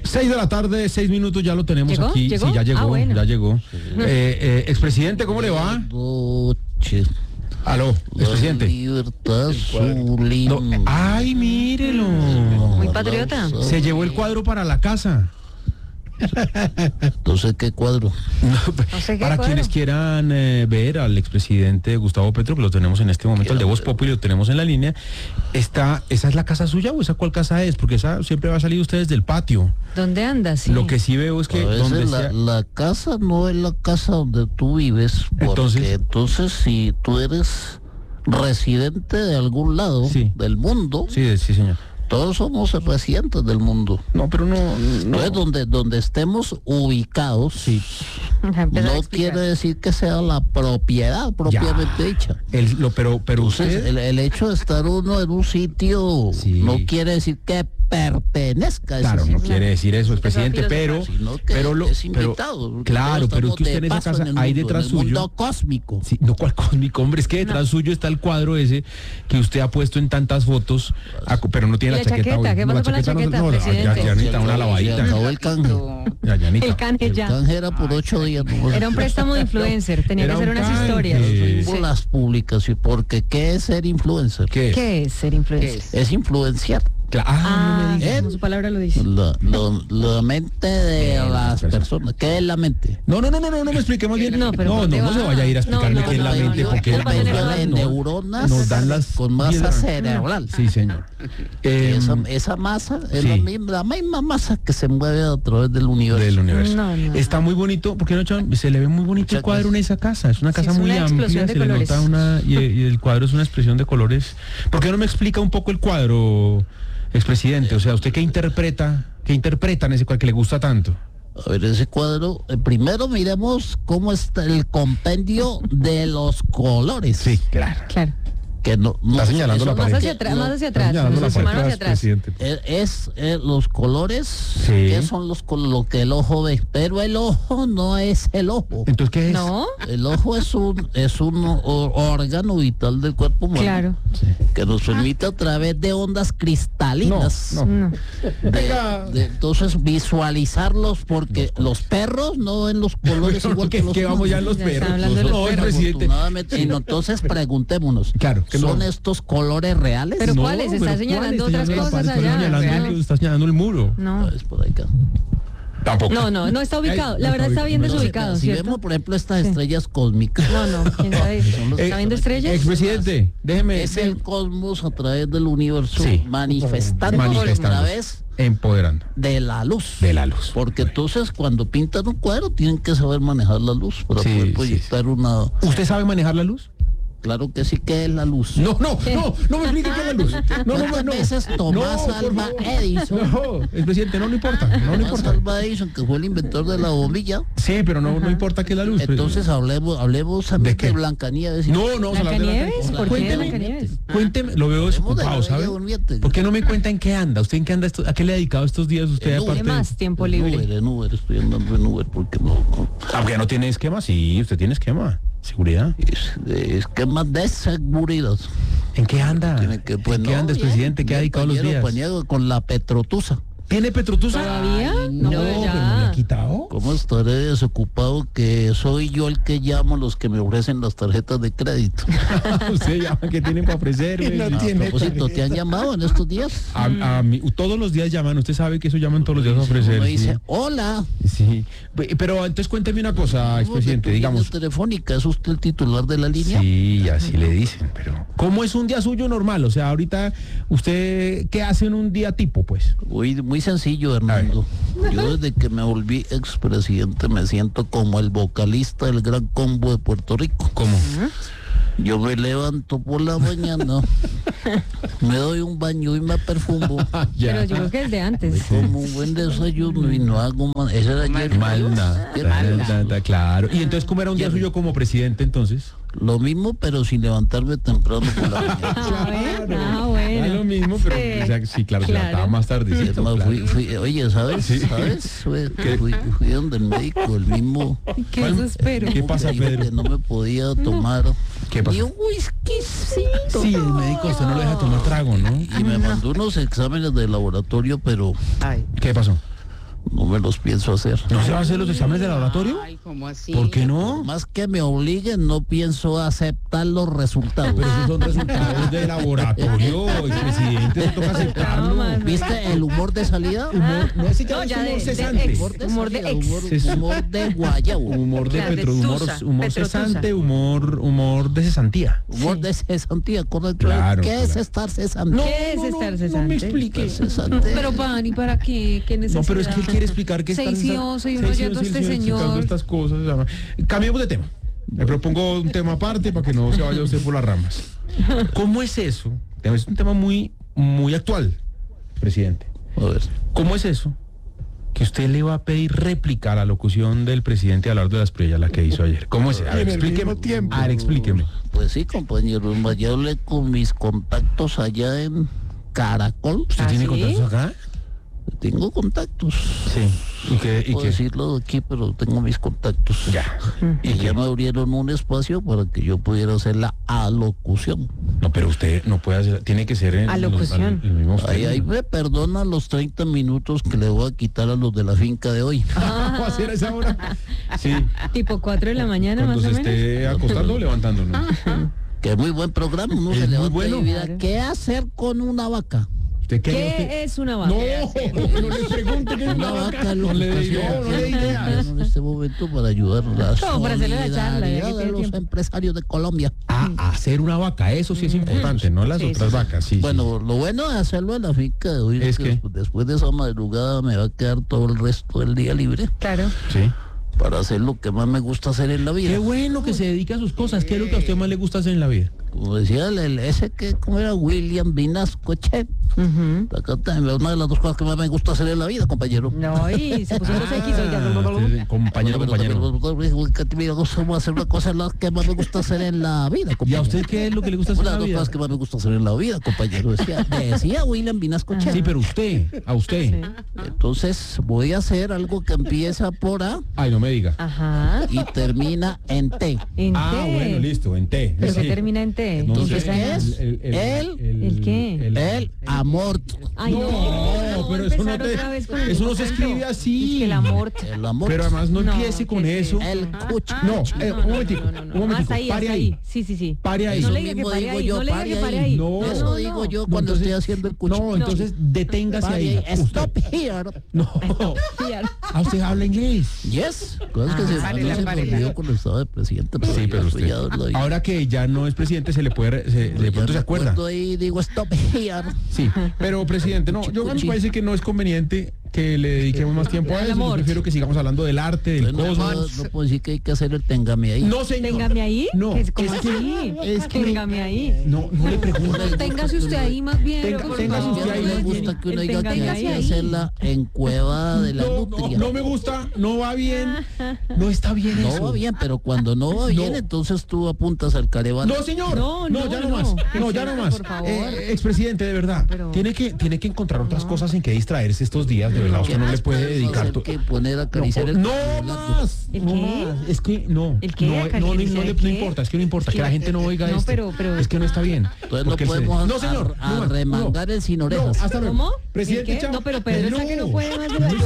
6 de la tarde, 6 minutos, ya lo tenemos ¿Llegó? aquí. ¿Llegó? Sí, ya llegó, Bueno. ya llegó. Expresidente, ¿cómo le va? Noche. Aló, expresidente. La libertad sublime. No, ay, mírelo. Muy patriota. Se llevó el cuadro para la casa. Entonces, ¿qué cuadro? No sé qué Para cuadro. quienes quieran ver al expresidente Gustavo Petro, que lo tenemos en este momento, el de Voz Populi, lo tenemos en la línea. ¿Esa es la casa suya o esa cuál casa es? Porque esa siempre va a salir ustedes del patio. ¿Dónde andas? Sí. Lo que sí veo es que A donde veces sea... la casa no es la casa donde tú vives, porque entonces si tú eres residente de algún lado Sí. del mundo, Sí, sí, señor. todos somos residentes del mundo. No, pero no. Entonces, donde estemos ubicados, Sí. Empezar a no explicar. quiere decir que sea la propiedad propiamente dicha. Pero Entonces, usted... el hecho de estar uno en un sitio Sí. no quiere decir que pertenezca a ese Claro, no sitio, quiere decir eso, expresidente, Empezó a pero... sino que es invitado. Claro, pero es que usted en esa casa hay detrás en el mundo suyo... cósmico. Sí, no, cuál cósmico, hombre, es que detrás suyo está el cuadro ese que usted ha puesto en tantas fotos, pero no tiene ¿Y la la chaqueta. chaqueta? hoy. ¿Qué No, pasó con la chaqueta, presidente? ya necesita una Se lavadita. acabó el canje. Ya, Yanita. El canje El ya. canje era por 8 días. ¿no? Era un préstamo de influencer, tenía Era que hacer un unas canje. historias. Por Sí. las publicaciones, porque ¿qué es ser influencer? ¿Qué es? ¿Qué es ser influencer? Es influenciar No me diga. Como su palabra lo dice. la mente de las personas. ¿Qué es la mente? No me explique más bien. No, pero no ¿por qué se va? vaya a ir a explicarme No, qué es la no, mente, no, porque no, la no, mente no, de no- neuronas nos dan las con masa piedras. cerebral. Sí, señor. Esa masa es sí. la misma masa que se mueve a través del universo. Del universo. No. Está muy bonito, porque no, Chan? Se le ve muy bonito el Muchas cuadro en esa casa. Es una casa es muy una amplia, explosión de se le colores. nota y el cuadro es una expresión de colores. ¿Por qué no me explica un poco el cuadro, expresidente? O sea, ¿usted qué interpreta en ese cuadro que le gusta tanto? A ver, ese cuadro, primero miremos cómo está el compendio de los colores. Sí, claro. Claro. Que no Está señalando eso la no- pared. Más hacia atrás, más hacia atrás. Señalando la Su mano pared, hacia atrás. presidente. Es los colores, Sí. que son lo que el ojo ve, pero el ojo no es el ojo. Entonces, ¿qué es? No, El ojo es un órgano vital del cuerpo humano, claro. que nos permite a través de ondas cristalinas No. entonces visualizarlos, porque los perros no ven los colores igual que los que vamos ya en los Ya está perros. hablando de los No, el perros. presidente. Afortunadamente, entonces preguntémonos, Claro, que ¿son no. estos colores reales? Pero No, ¿cuáles? Está pero señalando ¿cuáles? otras Está cosas señalando la pared, allá, está reales. está señalando el muro. No. Es por acá. Tampoco. No está ubicado. Ay, La no verdad está está bien ubicado. desubicado, Si ¿cierto? vemos, por ejemplo, estas Sí. estrellas cósmicas, No, quién sabe. ¿Está viendo estrellas? Expresidente, déjeme. es el cosmos a través del universo Sí. manifestando a Manifestando. través Empoderando. de la luz. De la luz. Porque entonces cuando pintan un cuadro tienen que saber manejar la luz para Sí, poder sí, proyectar una... ¿Usted sabe manejar la luz? Claro que sí, que es la luz. No me explique qué es la luz. ¿Cuántas veces Tomás por Alva favor. Edison? No, expresidente, no importa. No Tomás importa. Alva Edison, que fue el inventor de la bombilla. Sí, pero no importa qué es la luz. Entonces hablemos ¿De qué? de Blancanieves. No, vamos a hablar de ¿Blancanieves? ¿Por qué Cuénteme, Blancanieves? Cuénteme, lo veo Hablemos de la desocupado, Bella ¿sabe? Durmiente. ¿Por qué no me cuenta en qué anda? ¿Usted en qué anda? ¿A qué le ha dedicado estos días usted En aparte? Tiene más tiempo En libre. Uber, estoy andando en Uber porque no... Aunque no tiene esquema, sí, usted tiene esquema. Seguridad. Esquemas de seguridad. ¿En qué anda? Tiene que, pues, ¿En qué no, anda, bien, expresidente? ¿Qué ha bien, dedicado los días? pañero con la Petrotusa. ¿Tiene Petrotusa? ¿Todavía? No, No, pero ya. no me ha quitado. ¿Cómo estaré desocupado que soy yo el que llamo a los que me ofrecen las tarjetas de crédito? Usted llama que tiene para ofrecer. A propósito, ¿te han llamado en estos días? A mí, todos los días llaman, usted sabe que eso llaman todos los días a ofrecer. Uno dice, sí. hola. Sí, pero entonces cuénteme una cosa, expresidente, De tu digamos. línea telefónica, ¿es usted el titular de la línea? Sí, así le dicen, pero ¿cómo es un día suyo normal? O sea, ahorita, ¿usted qué hace en un día tipo, pues? Muy sencillo, Hernando. Yo desde que me volví expresidente me siento como el vocalista del Gran Combo de Puerto Rico. ¿Cómo? Yo me levanto por la mañana, me doy un baño y me perfumo, Pero yo creo que es de antes. como un buen desayuno y no hago más. Ese era ayer. Manda, claro. Y entonces, ¿cómo era un día suyo como presidente entonces? Lo mismo, pero sin levantarme temprano por la mañana. Ah, Ah, bueno. lo mismo, pero Sí. o sea, sí, claro, se Claro. levantaba más tarde. Además, oye, ¿sabes? Fui donde el médico, el mismo. Qué desespero. ¿Qué pasa, que dijo Pedro? que no me podía tomar ¿Qué pasó? ni un whiskycito. Sí, el médico usted no lo deja tomar trago, ¿no? Y me mandó unos exámenes de laboratorio, pero ¿Qué pasó? No me los pienso hacer. ¿No se va a hacer los exámenes de laboratorio? Ay, ¿cómo así? ¿Por qué no? Más que me obliguen, no pienso aceptar los resultados. Pero esos son resultados de laboratorio, expresidente, eso toca aceptarlo. No, man. ¿Viste el humor de salida? Humor, no, ese ya No, es ya humor de cesante. ex. Humor de Humor de salida, ex. humor de guayabo. Humor de Claro, de Petro, humor Petrotusa. cesante, humor de cesantía. Humor de cesantía, correcto. Claro, ¿Qué es claro. estar cesante? ¿Qué es estar No cesante? me explique. Estar cesante. Pero pan, ¿y para qué? ¿Qué No, necesidad? pero es que él quiere explicar que Seis y once y uno oyendo a este explicando señor. estas cosas. Cambiemos de tema. Me propongo un tema aparte para que no se vaya usted por las ramas. ¿Cómo es eso? Es un tema muy, muy actual, presidente. A ver. ¿Cómo es eso que usted le va a pedir réplica a la locución del presidente Abelardo de las Preyas, la que hizo ayer? ¿Cómo es? A ver, explíqueme. A ver, explíqueme. Pues sí, compañero, yo hablé con mis contactos allá en Caracol. ¿Usted ¿Ah, tiene sí? contactos acá? Tengo contactos. Sí. ¿Y qué? Puedo decirlo aquí, pero tengo mis contactos. Ya. Y ya me abrieron un espacio para que yo pudiera hacer la alocución. No, pero usted no puede hacer, tiene que ser en Alocución. los mismos Ahí me perdonan los 30 minutos que le voy a quitar a los de la finca de hoy. ¿Va a hacer a esa hora? Sí. Tipo 4 de la mañana, Cuando más se o menos. esté acostando o levantando, ¿no? Que es muy buen programa, uno Es se muy levanta bueno. y vida. Claro. ¿Qué hacer con una vaca? ¿Usted ¿Qué es una vaca? No, no le pregunte qué es una vaca. es lo No que le dé está ideas, no le dé haciendo ideas. en este momento para ayudar a la No, para hacerle la charla, ya que solidaridad de tiene los tiempo. empresarios de Colombia. Hacer una vaca, eso sí es importante, no las Sí, otras sí. vacas, sí. Bueno, lo bueno de hacerlo en la finca de hoy ¿Es es que qué? después de esa madrugada me va a quedar todo el resto del día libre Claro. Sí. para hacer lo que más me gusta hacer en la vida. Qué bueno que se dedique a sus cosas. ¿Qué es lo que a usted más le gusta hacer en la vida? Como decía ese que como era William Vinascoche. Ujú. Acá también, una de las dos cosas que más me gusta hacer en la vida, compañero. No, y se puso los X, oiga. Compañero. Vamos a hacer una cosa que más me gusta hacer en la vida, ¿Y compañero. a usted qué es lo que le gusta hacer Una en de la las vida? cosas que más me gusta hacer en la vida, compañero. Decía William Vinascoche. Sí, pero usted, a usted. Entonces voy a hacer algo que empieza por A Ay, no me diga. Ajá. y termina en T. En Ah, T. bueno, listo, en T. Pero Sí. que termina en T. No Entonces, sé. ¿qué es? ¿El qué? El amor. Ay, no, No, pero eso no empezar otra vez con el eso no se mismo escribe cuento. así. Es que el amor. El amor. Pero además no No, empiece con ¿qué es eso. eso? El cucho. No, un momentico, un momentico. Hasta ahí, Pare hasta ahí. ahí. Sí, sí, sí. Pare ahí. No Eso le diga que mismo pare digo ahí, yo, no le diga que pare pare ahí. ahí. No. Eso digo yo cuando entonces- estoy haciendo el cucho. No, entonces deténgase Pare ahí. ahí. Stop here. No, a usted habla inglés. Yes. Cosas que se párela, no se me párela. olvidó cuando estaba de presidente. Sí, pero ya usted, lo digo. ahora que ya no es presidente, se le puede, de Ya pronto se me acuerda. acuerdo ahí digo stop here. Sí, pero presidente, no, yo me parece que no es conveniente que le dediquemos más tiempo a Al eso. Yo amor. prefiero que sigamos hablando del arte, del No cosmos. puedo decir que hay que hacer el tengame ahí. No, señor. Téngame ahí. No, ¿Cómo es que- así? es que- Téngame ahí. No, no le pregunto. Téngase usted ahí más bien. Téngase por usted favor. ahí me más gusta bien. que uno El diga que téngame hay que ahí. hacerla en cueva de la nutria. No me gusta, no va bien, no está bien No eso. va bien, pero cuando no va bien, No. entonces tú apuntas al careval. No, señor. No, ya no, no más. ¿qué No, es ya no eso, más. por favor? Expresidente, de verdad. Pero- Tiene que encontrar otras cosas en que distraerse estos días. De verdad, usted no le puede dedicar. que poner a acariciar el No culo. más. ¿El no qué? más. Es que no. ¿El qué? No, ¿Acariciar el no qué? importa, es que no importa. Que la gente no oiga No, esto. pero- Es que no está bien. Entonces no Porque el podemos no, señor. no más, arremangar el sin orejas. No, hasta luego. ¿Cómo? Presidente ¿El qué? Chávez. No, pero Pedro está que no puede más de la